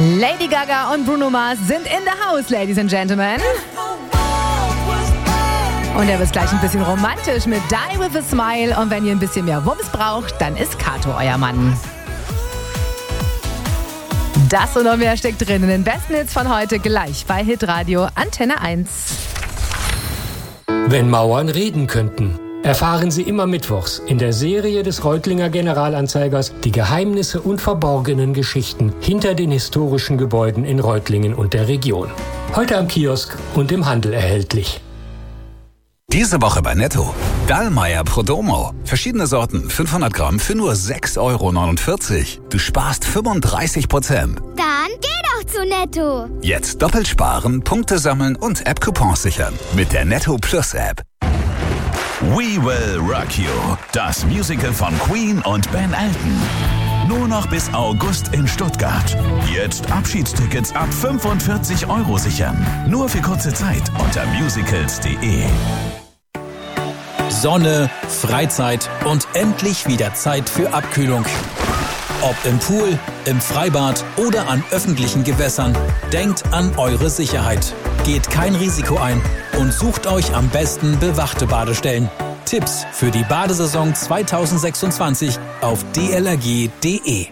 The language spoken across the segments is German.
Lady Gaga und Bruno Mars sind in the house, ladies and gentlemen. Und er wird gleich ein bisschen romantisch mit Die With A Smile. Und wenn ihr ein bisschen mehr Wumms braucht, dann ist Kato euer Mann. Das und noch mehr steckt drin in den besten Hits von heute gleich bei Hitradio Antenne 1. Wenn Mauern reden könnten, erfahren Sie immer mittwochs in der Serie des Reutlinger Generalanzeigers die Geheimnisse und verborgenen Geschichten hinter den historischen Gebäuden in Reutlingen und der Region. Heute am Kiosk und im Handel erhältlich. Diese Woche bei Netto. Dallmayr Prodomo. Verschiedene Sorten, 500 Gramm für nur 6,49 €. Du sparst 35%. Dann geh doch zu Netto. Jetzt doppelt sparen, Punkte sammeln und App-Coupons sichern. Mit der Netto Plus App. We Will Rock You. Das Musical von Queen und Ben Elton. Nur noch bis August in Stuttgart. Jetzt Abschiedstickets ab 45 € sichern. Nur für kurze Zeit unter musicals.de. Sonne, Freizeit und endlich wieder Zeit für Abkühlung. Ob im Pool, im Freibad oder an öffentlichen Gewässern, denkt an eure Sicherheit. Geht kein Risiko ein und sucht euch am besten bewachte Badestellen. Tipps für die Badesaison 2026 auf dlrg.de.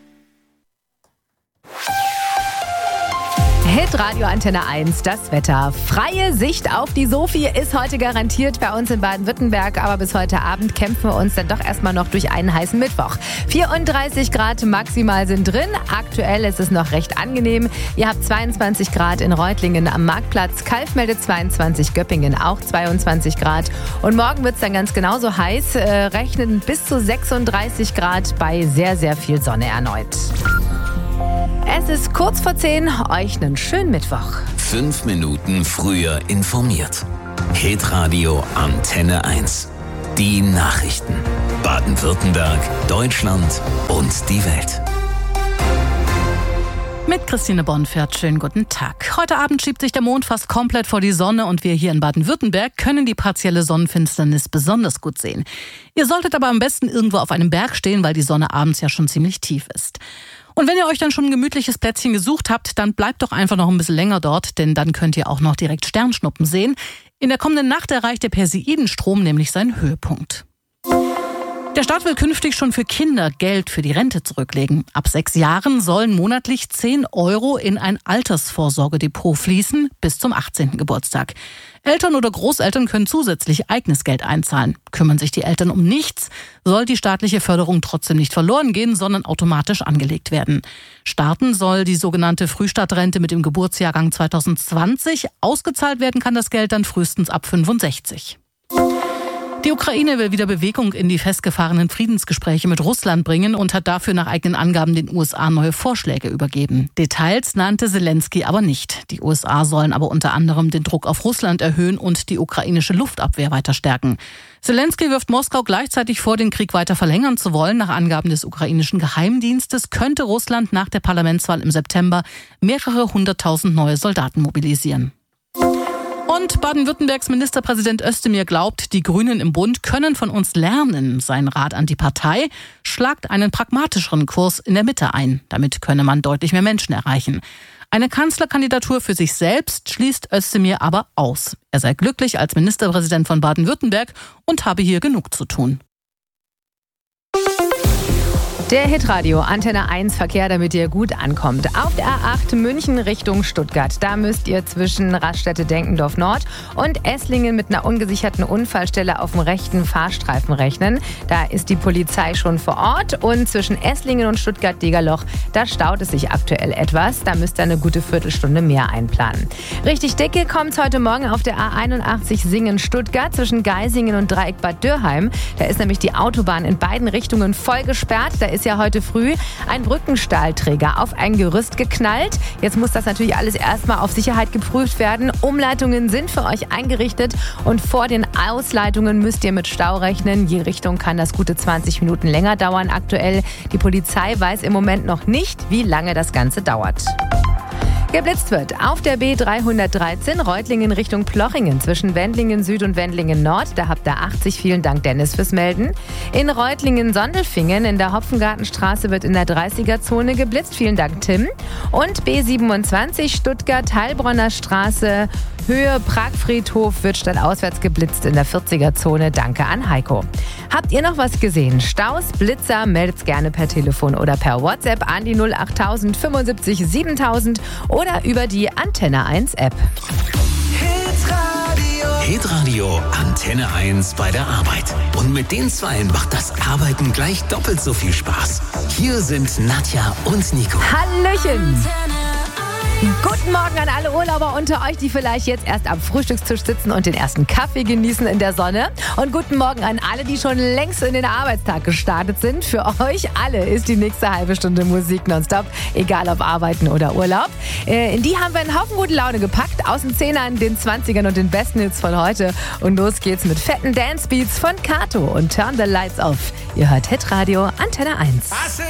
Hitradio Antenne 1, das Wetter. Freie Sicht auf die Sophie ist heute garantiert bei uns in Baden-Württemberg, aber bis heute Abend kämpfen wir uns dann doch erstmal noch durch einen heißen Mittwoch. 34 Grad maximal sind drin, aktuell ist es noch recht angenehm. Ihr habt 22 Grad in Reutlingen am Marktplatz, Calw meldet 22, Göppingen auch 22 Grad. Und morgen wird es dann ganz genauso heiß, rechnen bis zu 36 Grad bei sehr, sehr viel Sonne erneut. Es ist kurz vor 10, euch einen schönen Mittwoch. 5 Minuten früher informiert. Hitradio Antenne 1. Die Nachrichten. Baden-Württemberg, Deutschland und die Welt. Mit Christine Bonfert, schönen guten Tag. Heute Abend schiebt sich der Mond fast komplett vor die Sonne und wir hier in Baden-Württemberg können die partielle Sonnenfinsternis besonders gut sehen. Ihr solltet aber am besten irgendwo auf einem Berg stehen, weil die Sonne abends ja schon ziemlich tief ist. Und wenn ihr euch dann schon ein gemütliches Plätzchen gesucht habt, dann bleibt doch einfach noch ein bisschen länger dort, denn dann könnt ihr auch noch direkt Sternschnuppen sehen. In der kommenden Nacht erreicht der Perseidenstrom nämlich seinen Höhepunkt. Der Staat will künftig schon für Kinder Geld für die Rente zurücklegen. Ab 6 Jahren sollen monatlich 10 € in ein Altersvorsorgedepot fließen bis zum 18. Geburtstag. Eltern oder Großeltern können zusätzlich eigenes Geld einzahlen. Kümmern sich die Eltern um nichts, soll die staatliche Förderung trotzdem nicht verloren gehen, sondern automatisch angelegt werden. Starten soll die sogenannte Frühstartrente mit dem Geburtsjahrgang 2020. Ausgezahlt werden kann das Geld dann frühestens ab 65. Die Ukraine will wieder Bewegung in die festgefahrenen Friedensgespräche mit Russland bringen und hat dafür nach eigenen Angaben den USA neue Vorschläge übergeben. Details nannte Zelensky aber nicht. Die USA sollen aber unter anderem den Druck auf Russland erhöhen und die ukrainische Luftabwehr weiter stärken. Zelensky wirft Moskau gleichzeitig vor, den Krieg weiter verlängern zu wollen. Nach Angaben des ukrainischen Geheimdienstes könnte Russland nach der Parlamentswahl im September mehrere 100.000 neue Soldaten mobilisieren. Und Baden-Württembergs Ministerpräsident Özdemir glaubt, die Grünen im Bund können von uns lernen. Sein Rat an die Partei: schlagt einen pragmatischeren Kurs in der Mitte ein. Damit könne man deutlich mehr Menschen erreichen. Eine Kanzlerkandidatur für sich selbst schließt Özdemir aber aus. Er sei glücklich als Ministerpräsident von Baden-Württemberg und habe hier genug zu tun. Der Hitradio Antenne 1 Verkehr, damit ihr gut ankommt. Auf der A8 München Richtung Stuttgart. Da müsst ihr zwischen Raststätte-Denkendorf Nord und Esslingen mit einer ungesicherten Unfallstelle auf dem rechten Fahrstreifen rechnen. Da ist die Polizei schon vor Ort. Und zwischen Esslingen und Stuttgart-Degerloch, da staut es sich aktuell etwas. Da müsst ihr eine gute Viertelstunde mehr einplanen. Richtig dicke kommt es heute Morgen auf der A81 Singen-Stuttgart zwischen Geisingen und Dreieck Bad Dürrheim. Da ist nämlich die Autobahn in beiden Richtungen voll gesperrt. Da ist ja heute früh ein Brückenstahlträger auf ein Gerüst geknallt. Jetzt muss das natürlich alles erstmal auf Sicherheit geprüft werden. Umleitungen sind für euch eingerichtet und vor den Ausleitungen müsst ihr mit Stau rechnen. Je Richtung kann das gute 20 Minuten länger dauern aktuell. Die Polizei weiß im Moment noch nicht, wie lange das Ganze dauert. Geblitzt wird auf der B313 Reutlingen Richtung Plochingen zwischen Wendlingen Süd und Wendlingen Nord. Da habt ihr 80. Vielen Dank, Dennis, fürs Melden. In Reutlingen-Sondelfingen in der Hopfengartenstraße wird in der 30er-Zone geblitzt. Vielen Dank, Tim. Und B27 Stuttgart-Heilbronner Straße, Höhe Pragfriedhof wird stadtauswärts geblitzt in der 40er-Zone. Danke an Heiko. Habt ihr noch was gesehen? Staus, Blitzer, meldet's gerne per Telefon oder per WhatsApp an die 08000 75 7000 oder über die Antenne 1 App. Hitradio Antenne 1 bei der Arbeit. Und mit den Zweien macht das Arbeiten gleich doppelt so viel Spaß. Hier sind Nadja und Nico. Hallöchen! Guten Morgen an alle Urlauber unter euch, die vielleicht jetzt erst am Frühstückstisch sitzen und den ersten Kaffee genießen in der Sonne. Und guten Morgen an alle, die schon längst in den Arbeitstag gestartet sind. Für euch alle ist die nächste halbe Stunde Musik nonstop, egal ob Arbeiten oder Urlaub. In die haben wir einen Haufen gute Laune gepackt, aus den 10ern, den 20ern und den besten Hits von heute. Und los geht's mit fetten Dancebeats von Kato und Turn the Lights Off. Ihr hört Hitradio Antenne 1.